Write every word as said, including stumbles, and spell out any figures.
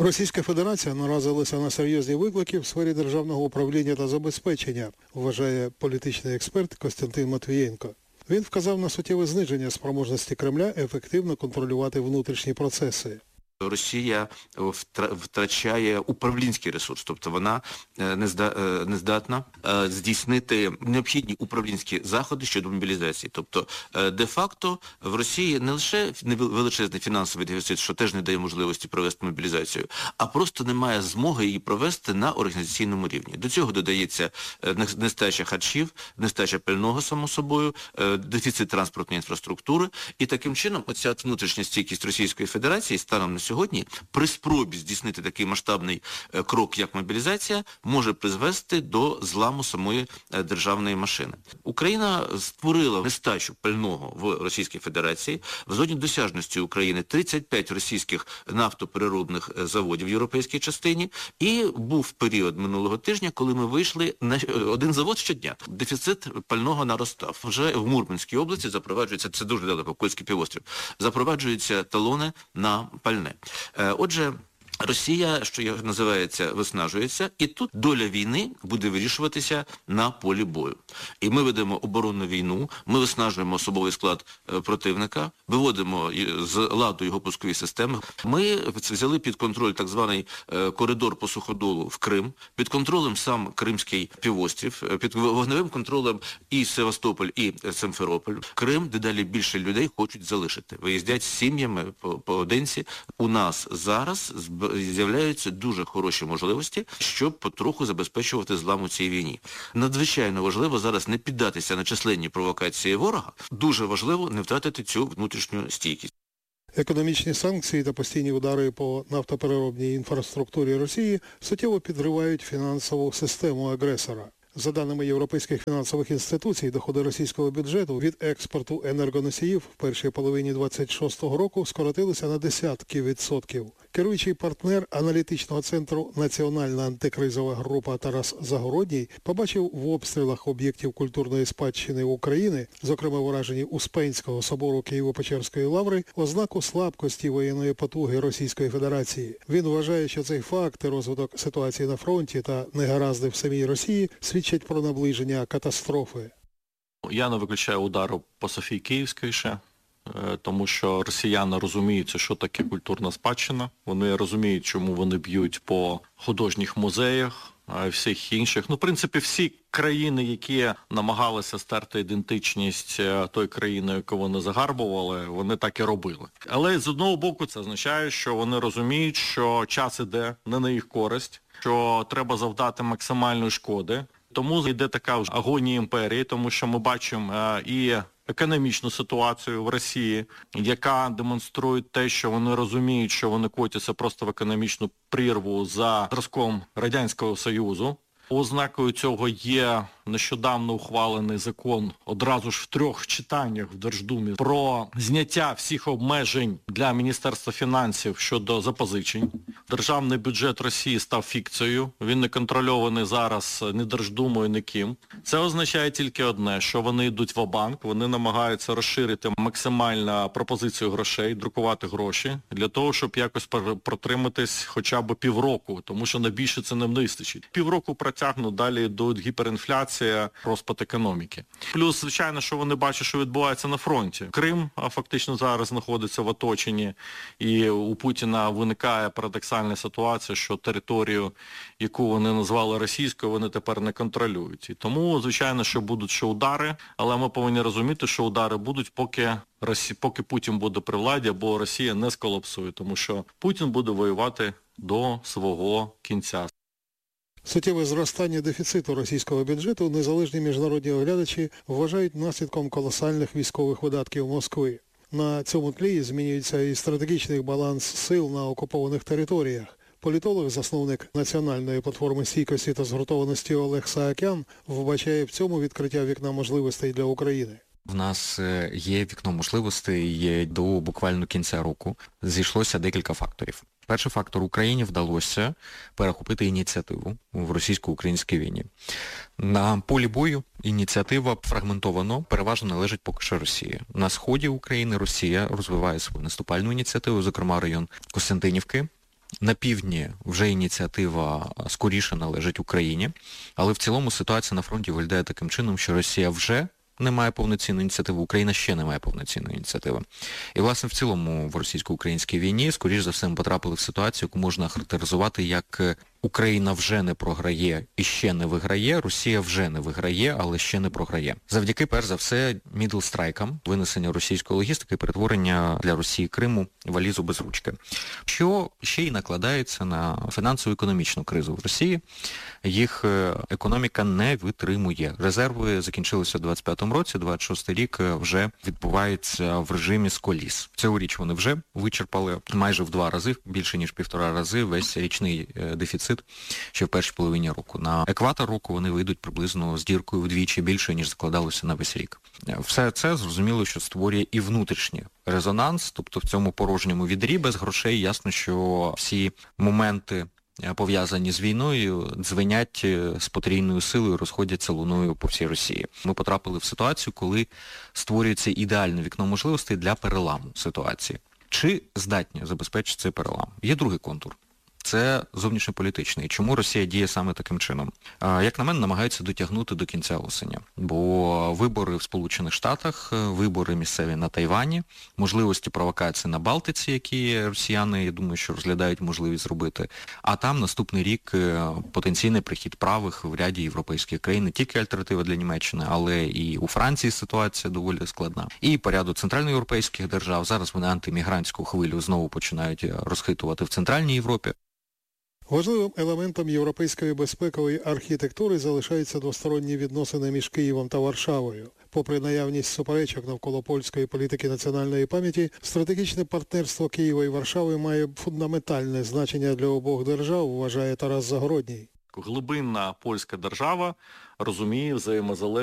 Російська Федерація наразилася на серйозні виклики в сфері державного управління та забезпечення, вважає політичний експерт Костянтин Матвієнко. Він вказав на суттєве зниження спроможності Кремля ефективно контролювати внутрішні процеси. Росія втрачає управлінський ресурс, тобто вона не здатна здійснити необхідні управлінські заходи щодо мобілізації. Тобто, де-факто, в Росії не лише величезний фінансовий дефіцит, що теж не дає можливості провести мобілізацію, а просто немає змоги її провести на організаційному рівні. До цього додається нестача харчів, нестача пального, само собою, дефіцит транспортної інфраструктури. І таким чином, оця внутрішня стійкість Російської Федерації станом на сьогодні при спробі здійснити такий масштабний крок, як мобілізація, може призвести до зламу самої державної машини. Україна створила нестачу пального в Російській Федерації. В зоні досяжності України тридцять п'ять російських нафтопереробних заводів в європейській частині. І був період минулого тижня, коли ми вийшли на один завод щодня. Дефіцит пального наростав. Вже в Мурманській області запроваджується, це дуже далеко, Кольський півострів, запроваджуються талони на пальне. Отже, Росія, що називається, виснажується, і тут доля війни буде вирішуватися на полі бою. І ми ведемо оборонну війну, ми виснажуємо особовий склад противника, виводимо з ладу його пускові системи. Ми взяли під контроль так званий коридор по суходолу в Крим, під контролем сам Кримський півострів, під вогневим контролем і Севастополь, і Симферополь. Крим, дедалі більше людей хочуть залишити. Виїздять з сім'ями поодинці. У нас зараз з'являються дуже хороші можливості, щоб потроху забезпечувати злам у цій війні. Надзвичайно важливо зараз не піддатися на численні провокації ворога. Дуже важливо не втратити цю внутрішню стійкість. Економічні санкції та постійні удари по нафтопереробній інфраструктурі Росії суттєво підривають фінансову систему агресора. За даними європейських фінансових інституцій, доходи російського бюджету від експорту енергоносіїв в першій половині двадцять шостого року скоротилися на десятки відсотків. Керуючий партнер аналітичного центру «Національна антикризова група» Тарас Загородній побачив в обстрілах об'єктів культурної спадщини України, зокрема в ураженні Успенського собору Києво-Печерської лаври, ознаку слабкості воєнної потуги Російської Федерації. Він вважає, що цей факт і розвиток ситуації на фронті та негаразди в самій Росії свідчать про наближення катастрофи. Я не виключаю удару по Софії Київській ще. Тому що росіяни розуміють, що таке культурна спадщина. Вони розуміють, чому вони б'ють по художніх музеях, всіх інших. Ну, в принципі, всі країни, які намагалися стерти ідентичність тої країни, яку вони загарбували, вони так і робили. Але з одного боку це означає, що вони розуміють, що час іде не на їх користь, що треба завдати максимальної шкоди. Тому йде така вже агонія імперії, тому що ми бачимо і економічну ситуацію в Росії, яка демонструє те, що вони розуміють, що вони котяться просто в економічну прірву за зразком Радянського Союзу. Ознакою цього є нещодавно ухвалений закон одразу ж в трьох читаннях в Держдумі про зняття всіх обмежень для Міністерства фінансів щодо запозичень. Державний бюджет Росії став фікцією, він не контрольований зараз ні Держдумою, ні ким. Це означає тільки одне, що вони йдуть ва-банк, вони намагаються розширити максимально пропозицію грошей, друкувати гроші, для того, щоб якось протриматись хоча б півроку, тому що на більше це не вистачить. Півроку протягнуть, далі йдуть гіперінфляція, розпад економіки. Плюс, звичайно, що вони бачать, що відбувається на фронті. Крим фактично зараз знаходиться в оточенні, і у Путіна виникає парадоксальна ситуація, що територію, яку вони назвали російською, вони тепер не контролюють. І тому, звичайно, що будуть ще удари, але ми повинні розуміти, що удари будуть, поки Росі... поки Путін буде при владі, або Росія не сколапсує, тому що Путін буде воювати до свого кінця. Суттєве зростання дефіциту російського бюджету незалежні міжнародні оглядачі вважають наслідком колосальних військових видатків Москви. На цьому тлі змінюється і стратегічний баланс сил на окупованих територіях. Політолог, засновник Національної платформи стійкості та згуртованості Олег Саакян вбачає в цьому відкриття вікна можливостей для України. В нас є вікно можливостей, є до буквально кінця року. Зійшлося декілька факторів. Перший фактор – Україні вдалося перехопити ініціативу в російсько-українській війні. На полі бою ініціатива фрагментовано, переважно належить поки що Росії. На сході України Росія розвиває свою наступальну ініціативу, зокрема район Костянтинівки, На півдні вже ініціатива скоріше належить Україні, але в цілому ситуація на фронті виглядає таким чином, що Росія вже не має повноцінної ініціативи, Україна ще не має повноцінної ініціативи. І, власне, в цілому в російсько-українській війні, скоріш за все, ми потрапили в ситуацію, яку можна характеризувати як Україна вже не програє і ще не виграє, Росія вже не виграє, але ще не програє. Завдяки, перш за все, мідл-страйкам, винесення російської логістики, перетворення для Росії Криму валізу без ручки. Що ще й накладається на фінансово-економічну кризу в Росії. Їх економіка не витримує. Резерви закінчилися у двадцять п'ятому році, двадцять шостий рік вже відбувається в режимі з коліс. Цьогоріч вони вже вичерпали майже в два рази, більше ніж півтора рази весь річний дефіцит ще в першій половині року. На екватор року вони вийдуть приблизно з діркою вдвічі більше, ніж закладалося на весь рік. Все це, зрозуміло, що створює і внутрішній резонанс, тобто в цьому порожньому відрі без грошей ясно, що всі моменти, пов'язані з війною, дзвенять з потрійною силою, розходяться луною по всій Росії. Ми потрапили в ситуацію, коли створюється ідеальне вікно можливостей для переламу ситуації. Чи здатні забезпечити цей перелам? Є другий контур. Це зовнішньополітичний. Чому Росія діє саме таким чином? Як на мене, намагаються дотягнути до кінця осені. Бо вибори в Сполучених Штатах, вибори місцеві на Тайвані, можливості провокації на Балтиці, які росіяни, я думаю, що розглядають можливість зробити. А там наступний рік потенційний прихід правих в ряді європейських країн. Не тільки альтернатива для Німеччини, але і у Франції ситуація доволі складна. І по ряду центральноєвропейських держав. Зараз вони антимігрантську хвилю знову починають розхитувати в Центральній Європі. Важливим елементом європейської безпекової архітектури залишаються двосторонні відносини між Києвом та Варшавою. Попри наявність суперечок навколо польської політики національної пам'яті, стратегічне партнерство Києва і Варшави має фундаментальне значення для обох держав, вважає Тарас Загородній. Глибинна польська держава розуміє взаємозалежність